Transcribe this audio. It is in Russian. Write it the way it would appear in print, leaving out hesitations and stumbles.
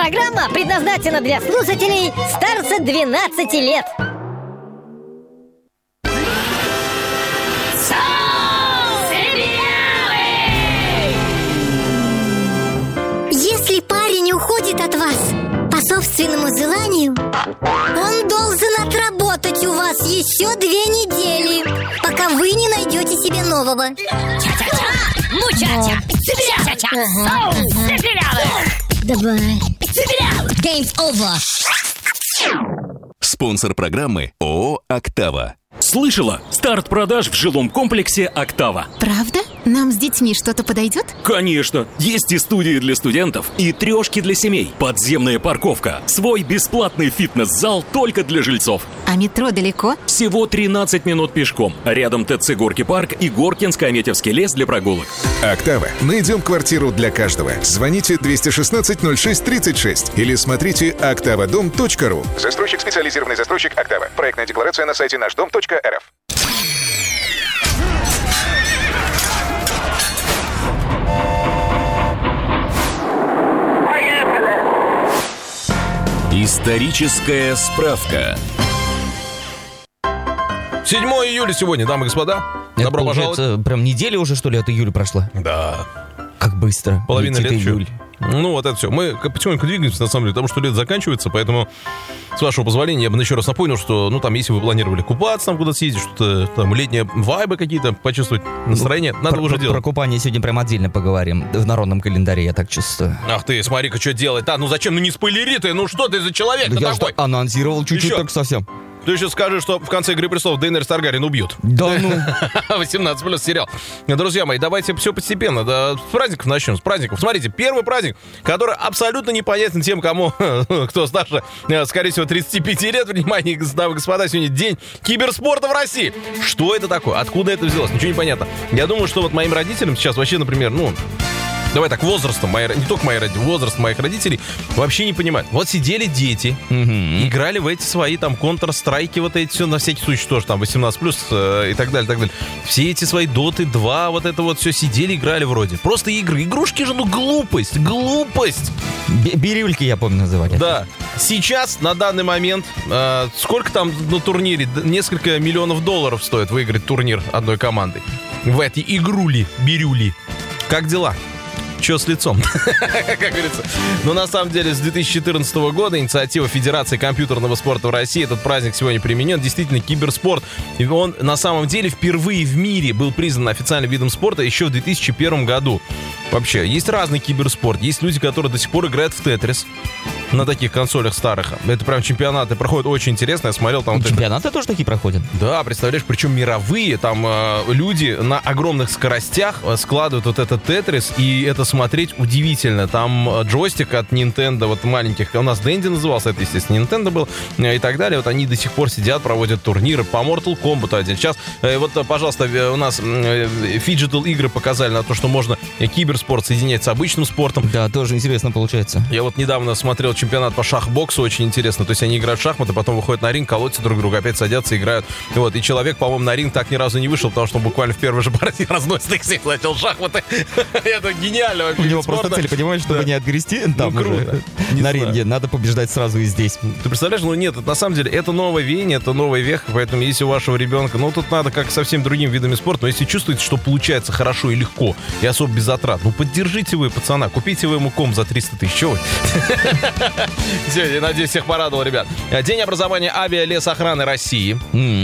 Программа предназначена для слушателей старше 12 лет. Если парень уходит от вас по собственному желанию, он должен отработать у вас еще 2 недели, пока вы не найдете себе нового. Давай. Game's over. Спонсор программы ООО «Октава». Слышала? Старт продаж в жилом комплексе «Октава». Правда? Нам с детьми что-то подойдет? Конечно! Есть и студии для студентов, и трешки для семей, подземная парковка, свой бесплатный фитнес-зал только для жильцов. А метро далеко? Всего 13 минут пешком. Рядом ТЦ «Горки парк» и Горкинско-Аметьевский лес для прогулок. «Октава». Найдем квартиру для каждого. Звоните 216-06-36 или смотрите oktavadom.ru. Застройщик, специализированный застройщик «Октава». Проектная декларация на сайте нашдом.рф. Историческая справка. 7 июля сегодня, дамы и господа. Добро пожаловать. Прям неделя уже, что ли, от июля прошла? Да. Как быстро. Половина лет июль. еще. Ну, вот это все. Мы потихоньку двигаемся, на самом деле, потому что лето заканчивается, поэтому, с вашего позволения, я бы еще раз напомнил, что, там, если вы планировали купаться, там, куда-то съездить, что-то, там, летние вайбы какие-то, почувствовать настроение, надо уже делать. Про купание сегодня прям отдельно поговорим. В народном календаре, я так чувствую. Ах ты, смотри-ка, что делать. Зачем? Не спойлери ты, что ты за человек я такой? Анонсировал чуть-чуть только совсем. Ты еще скажешь, что в конце «Игры престолов» Дейенерис Таргариен убьют. Да ну. 18+ сериал. Друзья мои, давайте все постепенно. Да, с праздников начнем, с праздников. Смотрите, первый праздник, который абсолютно непонятен тем, кто старше, скорее всего, 35 лет. Внимание, дамы и господа, сегодня день киберспорта в России. Что это такое? Откуда это взялось? Ничего не понятно. Я думаю, что вот моим родителям сейчас вообще, например, давай так, возрастом, не только мои родители, возраст моих родителей вообще не понимают. Вот сидели дети, играли в эти свои там Counter-Strike, вот эти все, на всякий случай тоже там 18+, и так далее, так далее. Все эти свои Доты 2, вот это вот все сидели, играли вроде. Просто игры. Игрушки же, глупость. Бирюльки, я помню, называли. Да. Сейчас, на данный момент, сколько там на турнире? Несколько миллионов долларов стоит выиграть турнир одной командой. В эти игрули, бирюли. Как дела? Че с лицом? Как говорится. Но на самом деле с 2014 года инициатива Федерации компьютерного спорта в России, этот праздник сегодня применен. Действительно, киберспорт. И он на самом деле впервые в мире был признан официальным видом спорта еще в 2001 году. Вообще, есть разный киберспорт. Есть люди, которые до сих пор играют в Тетрис на таких консолях старых. Это прям чемпионаты проходят очень интересно. Я смотрел там... Чемпионаты тоже такие проходят? Да, представляешь, причем мировые. Там люди на огромных скоростях складывают вот этот Тетрис, и это смотреть удивительно. Там джойстик от Nintendo, вот маленьких, у нас Dendy назывался, это, естественно, Nintendo был, и так далее. Вот они до сих пор сидят, проводят турниры по Mortal Kombat 1. Сейчас, вот, пожалуйста, у нас фиджитал игры показали на то, что можно киберспорт соединять с обычным спортом. Да, тоже интересно получается. Я вот недавно смотрел чемпионат по шахбоксу, очень интересно. То есть они играют в шахматы, потом выходят на ринг, колотятся друг друга, опять садятся, играют. Вот, и человек, по-моему, на ринг так ни разу не вышел, потому что он буквально в первой же партии разносит их всех, начал шахматы. Это гениально вообще. У него просто цель, понимаешь, чтобы не отгрести там уже на ринге, надо побеждать сразу и здесь. Ты представляешь, нет, на самом деле, это новое веяние, это новый век, поэтому если у вашего ребенка, тут надо как со всеми другими видами спорта, но если чувствуете, что получается хорошо и легко, и особо без затрат, поддержите вы пацана, купите вы ему комп за 300 тысяч, чего вы? Все, я надеюсь, всех порадовал, ребят. День образования авиалесохраны России.